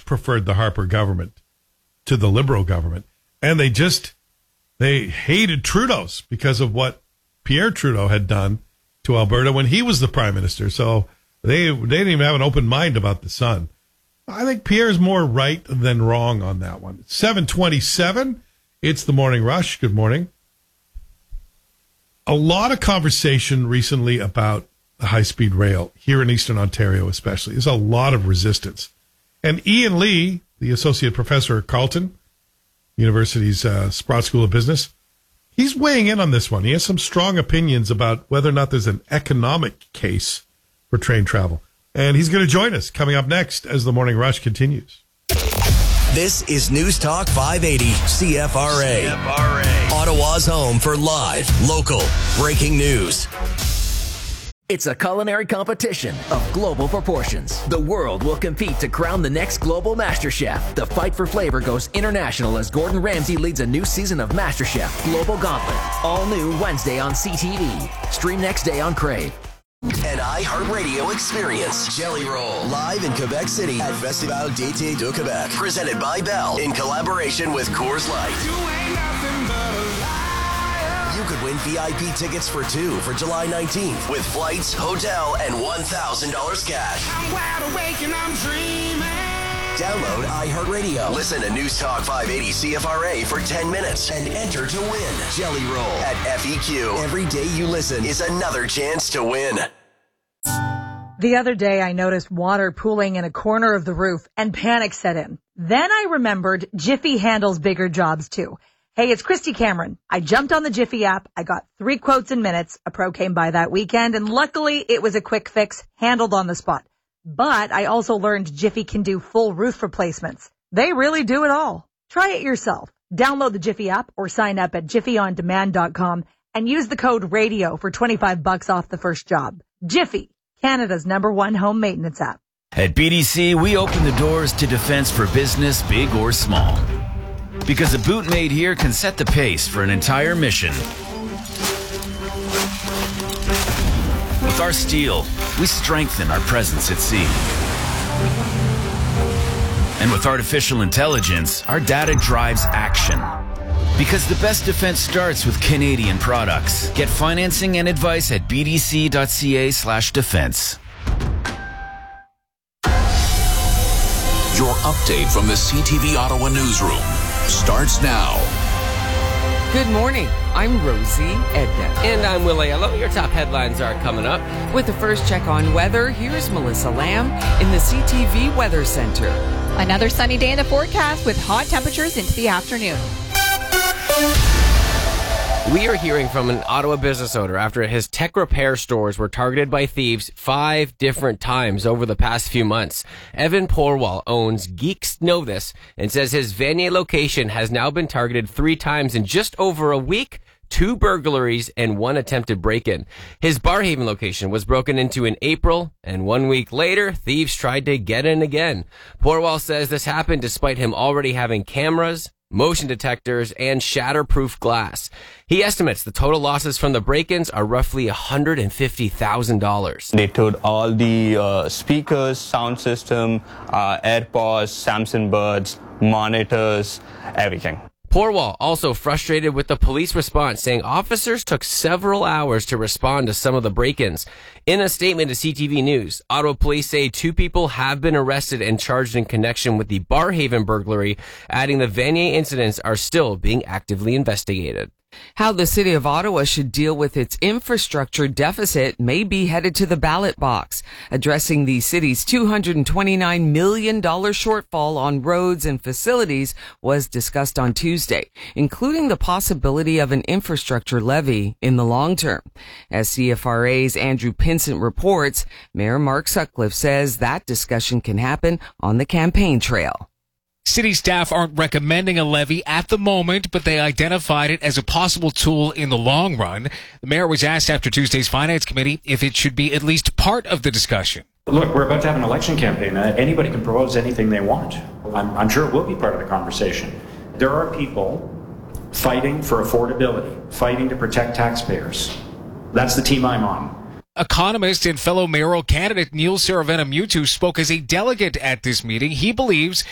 much preferred the Harper government to the Liberal government. And they hated Trudeau's because of what Pierre Trudeau had done to Alberta when he was the prime minister. So they didn't even have an open mind about the Sun. I think Pierre's more right than wrong on that one. It's 7:27. It's the Morning Rush. Good morning. A lot of conversation recently about the high-speed rail here in Eastern Ontario especially. There's a lot of resistance. And Ian Lee, the associate professor at Carleton University's Sprott School of Business, he's weighing in on this one. He has some strong opinions about whether or not there's an economic case for train travel. And he's going to join us coming up next as the Morning Rush continues. This is News Talk 580 CFRA. Ottawa's home for live, local, breaking news. It's a culinary competition of global proportions. The world will compete to crown the next global Master Chef. The fight for flavor goes international as Gordon Ramsay leads a new season of Master Chef Global Gauntlet. All new Wednesday on CTV. Stream next day on Crave. An iHeartRadio experience. Jelly Roll. Live in Quebec City at Festival d'été de Québec. Presented by Bell in collaboration with Coors Light. You could win VIP tickets for two for July 19th with flights, hotel, and $1,000 cash. I'm wide awake and I'm dreaming. Download iHeartRadio. Listen to News Talk 580 CFRA for 10 minutes and enter to win. Jelly Roll at FEQ. Every day you listen is another chance to win. The other day, I noticed water pooling in a corner of the roof and panic set in. Then I remembered Jiffy handles bigger jobs too. Hey, it's Christy Cameron. I jumped on the Jiffy app. I got 3 quotes in minutes. A pro came by that weekend, and luckily it was a quick fix, handled on the spot. But I also learned Jiffy can do full roof replacements. They really do it all. Try it yourself. Download the Jiffy app or sign up at jiffyondemand.com and use the code RADIO for $25 off the first job. Jiffy, Canada's #1 home maintenance app. At BDC, we open the doors to defense for business, big or small. Because a boot made here can set the pace for an entire mission. With our steel, we strengthen our presence at sea. And with artificial intelligence, our data drives action. Because the best defense starts with Canadian products. Get financing and advice at bdc.ca/defense. Your update from the CTV Ottawa newsroom starts now. Good morning. I'm Rosie Edna. And I'm Will Aiello. Your top headlines are coming up. With the first check on weather, here's Melissa Lamb in the CTV Weather Center. Another sunny day in the forecast with hot temperatures into the afternoon. We are hearing from an Ottawa business owner after his tech repair stores were targeted by thieves 5 different times over the past few months. Evan Porwal owns Geeks Know This and says his Vanier location has now been targeted 3 times in just over a week, 2 burglaries and 1 attempted break-in. His Barhaven location was broken into in April, and 1 week later, thieves tried to get in again. Porwal says this happened despite him already having cameras, motion detectors, and shatterproof glass. He estimates the total losses from the break-ins are roughly $150,000. They towed all the speakers, sound system, AirPods, Samsung Buds, monitors, everything. Porwal also frustrated with the police response, saying officers took several hours to respond to some of the break-ins. In a statement to CTV News, Ottawa police say 2 people have been arrested and charged in connection with the Barhaven burglary, adding the Vanier incidents are still being actively investigated. How the city of Ottawa should deal with its infrastructure deficit may be headed to the ballot box. Addressing the city's $229 million shortfall on roads and facilities was discussed on Tuesday, including the possibility of an infrastructure levy in the long term. As CFRA's Andrew Pinsent reports, Mayor Mark Sutcliffe says that discussion can happen on the campaign trail. City staff aren't recommending a levy at the moment, but they identified it as a possible tool in the long run. The mayor was asked after Tuesday's Finance Committee if it should be at least part of the discussion. Look, we're about to have an election campaign. Anybody can propose anything they want. I'm sure it will be part of the conversation. There are people fighting for affordability, fighting to protect taxpayers. That's the team I'm on. Economist and fellow mayoral candidate Neil Saravenamutu spoke as a delegate at this meeting. He believes